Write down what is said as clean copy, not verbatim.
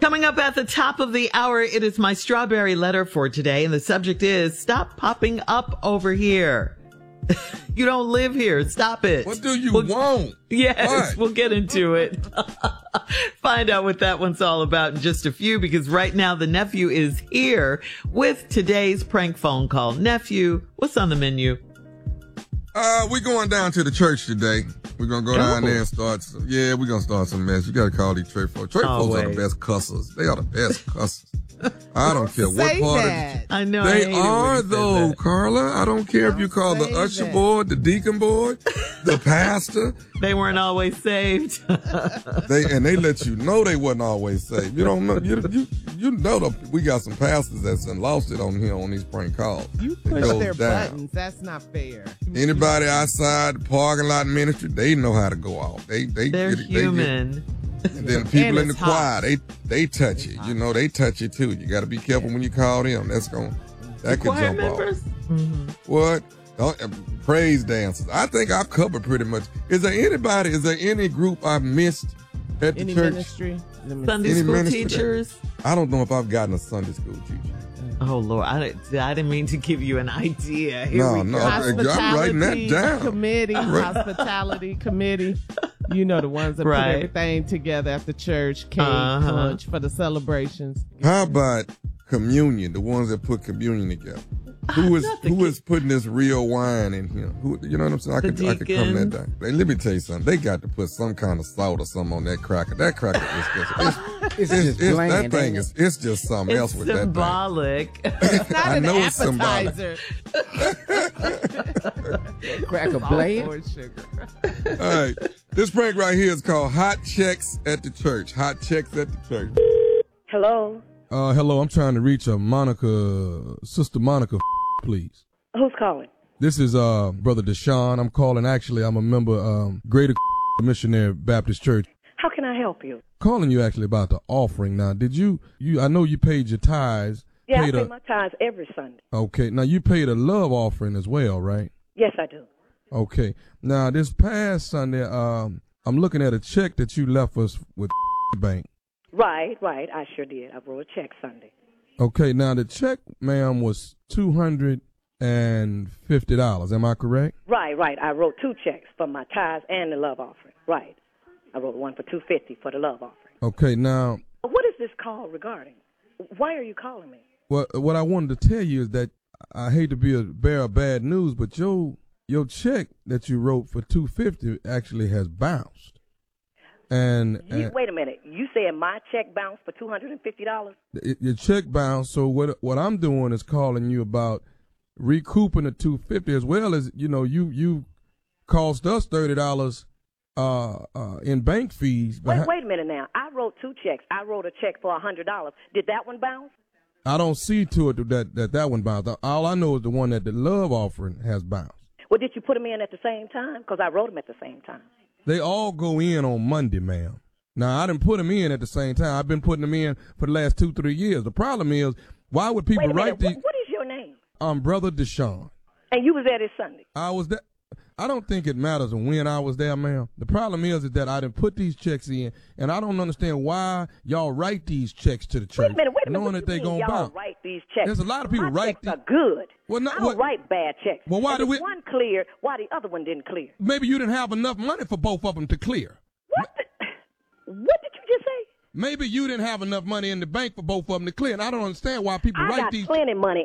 Coming up at the top of the hour, it is my strawberry letter for today, and the subject is Stop Popping Up Over Here. You don't live here. Stop it. What do you want? Yes, what? We'll get into it. Find out what that one's all about in just a few, because right now the nephew is here with today's prank phone call. Nephew, what's on the menu? We're going down to the church today. We're going to go down there and start we're going to start some mess. You got to call these church folks. Church folks are the best cussers. They are the best cussers. I don't care what part of I know. they are, though, Carla. I don't care if you call the usher board, the deacon board, the pastor. They weren't always saved. They let you know they wasn't always saved. You don't know. You know we got some pastors that's lost it on here on these prank calls. You push their buttons. That's not fair. Anybody outside the parking lot ministry, they know how to go off. They're human. And then the people in the choir, they touch it. You know, they touch it too. You got to be careful when you call them. That could jump members? off. Mm-hmm. What? Praise dancers. I think I've covered pretty much. Is there any group I've missed at the church? Ministry? Sunday school teachers? I don't know if I've gotten a Sunday school teacher. Oh, Lord. I didn't mean to give you an idea. I'm writing that down. Hospitality committee. You know, the ones that put everything together at the church, cake, lunch for the celebrations. How about communion, the ones that put communion together? Who is putting this real wine in here? You know what I'm saying? I could come that down. Let me tell you something. They got to put some kind of salt or something on that cracker. That cracker is just bland, that thing is just something else with symbolic. That thing. It's not an appetizer. Cracker bland. All right. This prank right here is called Hot Checks at the Church. Hot Checks at the Church. Hello. Hello. I'm trying to reach Sister Monica, please. Who's calling? This is Brother Deshaun. I'm calling. Actually, I'm a member Greater Missionary Baptist Church. How can I help you? Calling you actually about the offering. Now, did you? I know you paid your tithes. Yeah, I pay my tithes every Sunday. Okay. Now you paid a love offering as well, right? Yes, I do. Okay. Now this past Sunday, I'm looking at a check that you left us with bank. Right. I sure did. I wrote a check Sunday. Okay. Now the check, ma'am, was $250. Am I correct? Right. I wrote two checks for my tithes and the love offering. Right. I wrote one for $250 for the love offering. Okay. Now, what is this call regarding? Why are you calling me? Well, what I wanted to tell you is that I hate to be a bearer of bad news, but your check that you wrote for $250 actually has bounced. And wait a minute. You said my check bounced for $250? Your check bounced. So what I'm doing is calling you about recouping the $250, as well as you cost us $30 in bank fees. Wait a minute now. I wrote two checks. I wrote a check for $100. Did that one bounce? I don't see to it that one bounced. All I know is the one that the love offering has bounced. Well, did you put them in at the same time? Because I wrote them at the same time. They all go in on Monday, ma'am. Now, I didn't put them in at the same time. I've been putting them in for the last 2-3 years. The problem is, why would people write these? What is your name? I'm Brother Deshaun. And you was there this Sunday? I was there. I don't think it matters when I was there, ma'am. The problem is that I didn't put these checks in, and I don't understand why y'all write these checks to the church. Wait a minute. Knowing that they gonna bounce. Write these checks. There's a lot of people write these. Checks are good. Well, I don't write bad checks. Well, why did one clear? Why the other one didn't clear? Maybe you didn't have enough money for both of them to clear. What did you just say? Maybe you didn't have enough money in the bank for both of them to clear, and I don't understand why people write these. I got plenty money